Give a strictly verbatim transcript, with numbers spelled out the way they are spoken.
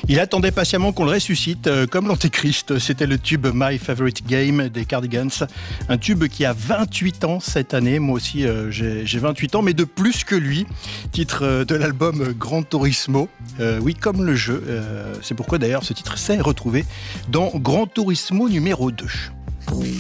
Il attendait patiemment qu'on le ressuscite, euh, comme l'Antéchrist. C'était le tube My Favorite Game des Cardigans. Un tube qui a vingt-huit ans cette année. Moi aussi, euh, j'ai, j'ai vingt-huit ans, mais de plus que lui. Titre euh, de l'album Gran Turismo. Euh, oui, comme le jeu. Euh, c'est pourquoi d'ailleurs ce titre s'est retrouvé dans Gran Turismo numéro deux.